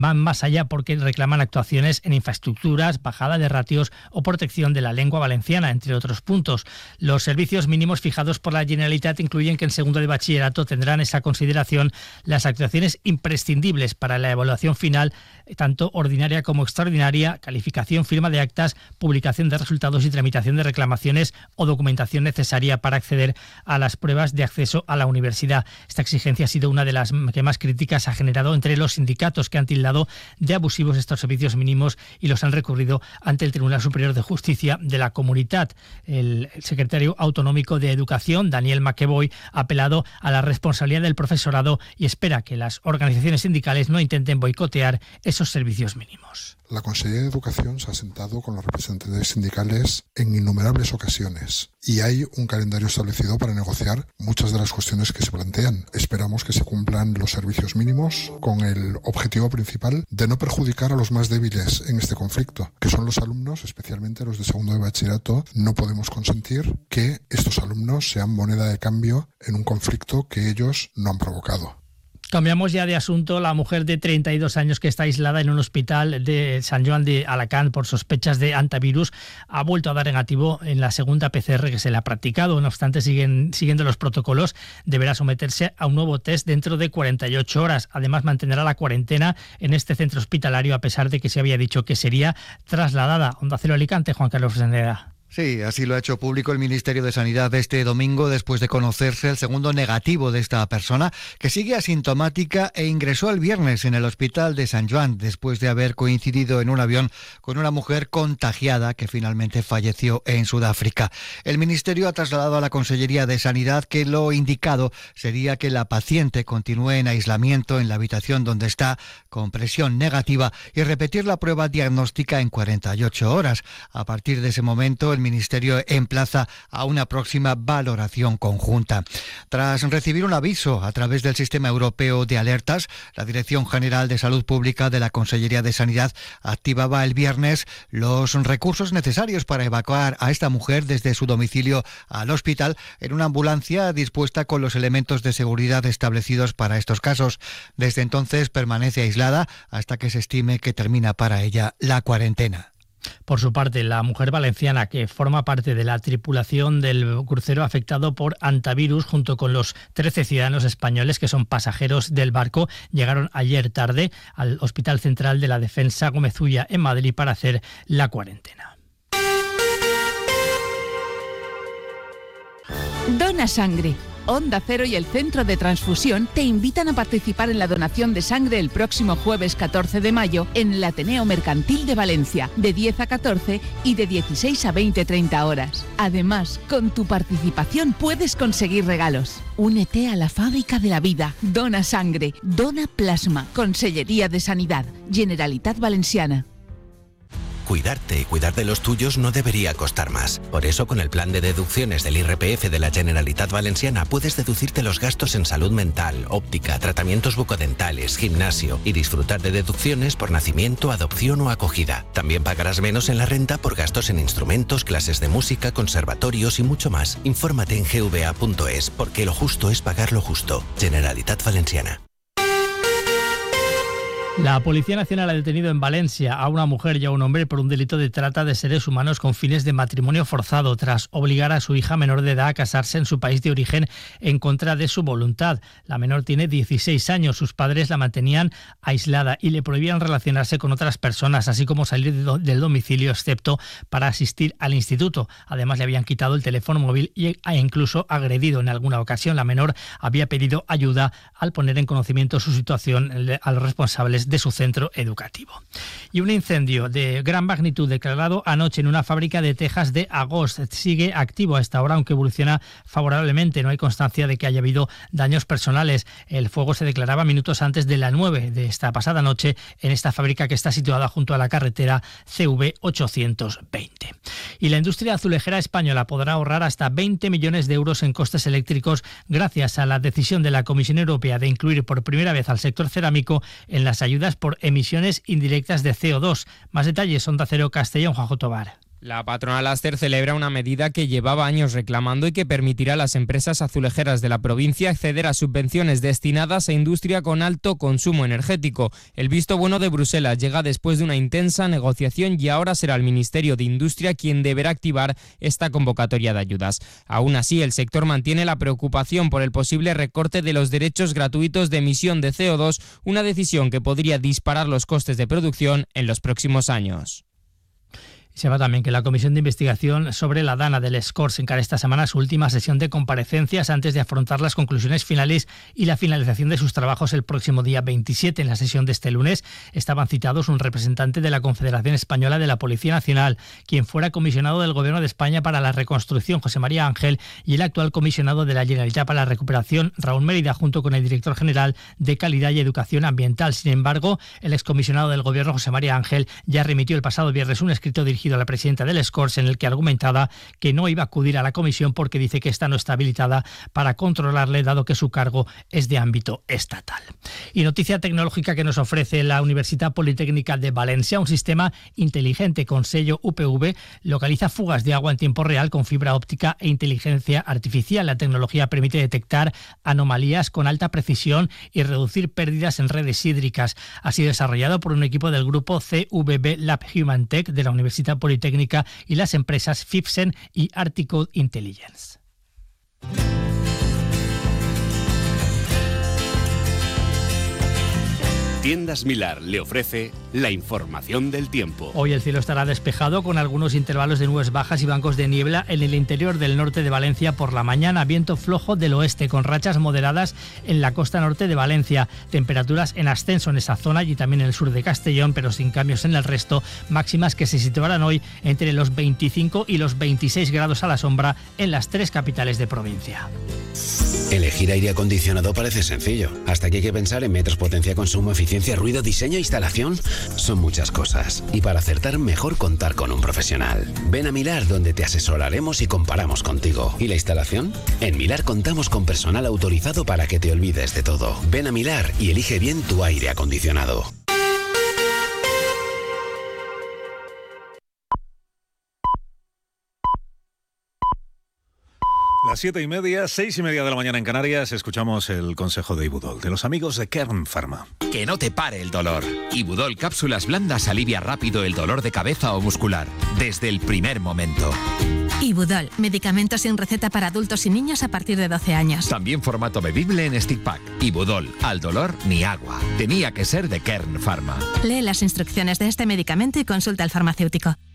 van más allá porque reclaman actuaciones en infraestructuras, bajada de ratios o protección de la lengua valenciana, entre otros puntos. Los servicios mínimos fijados por la Generalitat incluyen que en segundo de bachillerato tendrán esa consideración las actuaciones imprescindibles para la evaluación final, tanto ordinaria como extraordinaria, calificación, firma de actas, publicación de resultados y tramitación de reclamaciones o documentación necesaria para acceder a las pruebas de acceso a la universidad. Esta exigencia ha sido una de las que más críticas ha generado entre los sindicatos, que han tildado de abusivos estos servicios mínimos y los han recurrido ante el Tribunal Superior de Justicia de la Comunitat. El secretario autonómico de Educación, Daniel McEvoy, ha apelado a la responsabilidad del profesorado y espera que las organizaciones sindicales no intenten boicotear esos servicios mínimos. La Consellería de Educación se ha sentado con los representantes sindicales en innumerables ocasiones y hay un calendario establecido para negociar muchas de las cuestiones que se plantean. Esperamos que se cumplan los servicios mínimos con el objetivo principal de no perjudicar a los más débiles en este conflicto, que son los alumnos, especialmente los de segundo de bachillerato. No podemos consentir que estos alumnos sean moneda de cambio en un conflicto que ellos no han provocado. Cambiamos ya de asunto. La mujer de 32 años que está aislada en un hospital de Sant Joan de Alacant por sospechas de hantavirus ha vuelto a dar negativo en la segunda PCR que se le ha practicado. No obstante, siguiendo los protocolos, deberá someterse a un nuevo test dentro de 48 horas. Además, mantendrá la cuarentena en este centro hospitalario a pesar de que se había dicho que sería trasladada. Onda Cero Alicante, Juan Carlos Fresneda. Sí, así lo ha hecho público el Ministerio de Sanidad este domingo después de conocerse el segundo negativo de esta persona, que sigue asintomática e ingresó el viernes en el hospital de Sant Joan después de haber coincidido en un avión con una mujer contagiada que finalmente falleció en Sudáfrica. El Ministerio ha trasladado a la Consellería de Sanidad que lo indicado sería que la paciente continúe en aislamiento en la habitación donde está con presión negativa y repetir la prueba diagnóstica en 48 horas. A partir de ese momento, el Ministerio emplaza a una próxima valoración conjunta. Tras recibir un aviso a través del Sistema Europeo de Alertas, la Dirección General de Salud Pública de la Consellería de Sanidad activaba el viernes los recursos necesarios para evacuar a esta mujer desde su domicilio al hospital en una ambulancia dispuesta con los elementos de seguridad establecidos para estos casos. Desde entonces permanece aislada hasta que se estime que termina para ella la cuarentena. Por su parte, la mujer valenciana que forma parte de la tripulación del crucero afectado por hantavirus junto con los 13 ciudadanos españoles que son pasajeros del barco llegaron ayer tarde al Hospital Central de la Defensa Gómez Ulla en Madrid para hacer la cuarentena. Dona sangre. Onda Cero y el Centro de Transfusión te invitan a participar en la donación de sangre el próximo jueves 14 de mayo en el Ateneo Mercantil de Valencia, de 10 a 14 y de 16 a 20-30 horas. Además, con tu participación puedes conseguir regalos. Únete a la fábrica de la vida. Dona sangre, dona plasma. Consellería de Sanidad, Generalitat Valenciana. Cuidarte y cuidar de los tuyos no debería costar más. Por eso, con el plan de deducciones del IRPF de la Generalitat Valenciana puedes deducirte los gastos en salud mental, óptica, tratamientos bucodentales, gimnasio y disfrutar de deducciones por nacimiento, adopción o acogida. También pagarás menos en la renta por gastos en instrumentos, clases de música, conservatorios y mucho más. Infórmate en gva.es, porque lo justo es pagar lo justo. Generalitat Valenciana. La Policía Nacional ha detenido en Valencia a una mujer y a un hombre por un delito de trata de seres humanos con fines de matrimonio forzado tras obligar a su hija menor de edad a casarse en su país de origen en contra de su voluntad. La menor tiene 16 años, sus padres la mantenían aislada y le prohibían relacionarse con otras personas, así como salir del domicilio excepto para asistir al instituto. Además le habían quitado el teléfono móvil e incluso agredido en alguna ocasión. La menor había pedido ayuda al poner en conocimiento su situación a los responsables de su centro educativo. Y un incendio de gran magnitud declarado anoche en una fábrica de tejas de Agost sigue activo a esta hora, aunque evoluciona favorablemente. No hay constancia de que haya habido daños personales. El fuego se declaraba minutos antes de las 9 de esta pasada noche en esta fábrica que está situada junto a la carretera CV 820. Y la industria azulejera española podrá ahorrar hasta 20 millones de euros en costes eléctricos gracias a la decisión de la Comisión Europea de incluir por primera vez al sector cerámico en las ayudas por emisiones indirectas de CO2. Más detalles, Onda Cero Castellón, Juanjo Tobar. La patronal Aster celebra una medida que llevaba años reclamando y que permitirá a las empresas azulejeras de la provincia acceder a subvenciones destinadas a industria con alto consumo energético. El visto bueno de Bruselas llega después de una intensa negociación y ahora será el Ministerio de Industria quien deberá activar esta convocatoria de ayudas. Aún así, el sector mantiene la preocupación por el posible recorte de los derechos gratuitos de emisión de CO2, una decisión que podría disparar los costes de producción en los próximos años. Se va también que la Comisión de Investigación sobre la Dana del Escorç encara esta semana su última sesión de comparecencias antes de afrontar las conclusiones finales y la finalización de sus trabajos el próximo día 27. En la sesión de este lunes estaban citados un representante de la Confederación Española de la Policía Nacional, quien fuera comisionado del Gobierno de España para la reconstrucción, José María Ángel, y el actual comisionado de la Generalitat para la recuperación, Raúl Mérida, junto con el director general de Calidad y Educación Ambiental. Sin embargo, el excomisionado del Gobierno, José María Ángel, ya remitió el pasado viernes un escrito dirigido a la presidenta del Escorç en el que argumentaba que no iba a acudir a la comisión porque dice que esta no está habilitada para controlarle, dado que su cargo es de ámbito estatal. Y noticia tecnológica que nos ofrece la Universitat Politécnica de Valencia: un sistema inteligente con sello UPV localiza fugas de agua en tiempo real con fibra óptica e inteligencia artificial. La tecnología permite detectar anomalías con alta precisión y reducir pérdidas en redes hídricas. Ha sido desarrollado por un equipo del grupo CVB Lab Human Tech de la Universitat Politécnica y las empresas Fipsen y Articode Intelligence. Tiendas Milar le ofrece la información del tiempo. Hoy el cielo estará despejado con algunos intervalos de nubes bajas y bancos de niebla en el interior del norte de Valencia por la mañana. Viento flojo del oeste con rachas moderadas en la costa norte de Valencia. Temperaturas en ascenso en esa zona y también en el sur de Castellón, pero sin cambios en el resto. Máximas que se situarán hoy entre los 25 y los 26 grados a la sombra en las 3 capitales de provincia. Elegir aire acondicionado parece sencillo, hasta que hay que pensar en metros, potencia, consumo, eficiencia, ruido, diseño e instalación. Son muchas cosas, y para acertar mejor contar con un profesional. Ven a Milar, donde te asesoraremos y comparamos contigo. ¿Y la instalación? En Milar contamos con personal autorizado para que te olvides de todo. Ven a Milar y elige bien tu aire acondicionado. Las 7:30, 6:30 de la mañana en Canarias, escuchamos el consejo de Ibudol, de los amigos de Kern Pharma. Que no te pare el dolor. Ibudol Cápsulas Blandas alivia rápido el dolor de cabeza o muscular, desde el primer momento. Ibudol, medicamento sin receta para adultos y niños a partir de 12 años. También formato bebible en stick pack. Ibudol, al dolor ni agua. Tenía que ser de Kern Pharma. Lee las instrucciones de este medicamento y consulta al farmacéutico.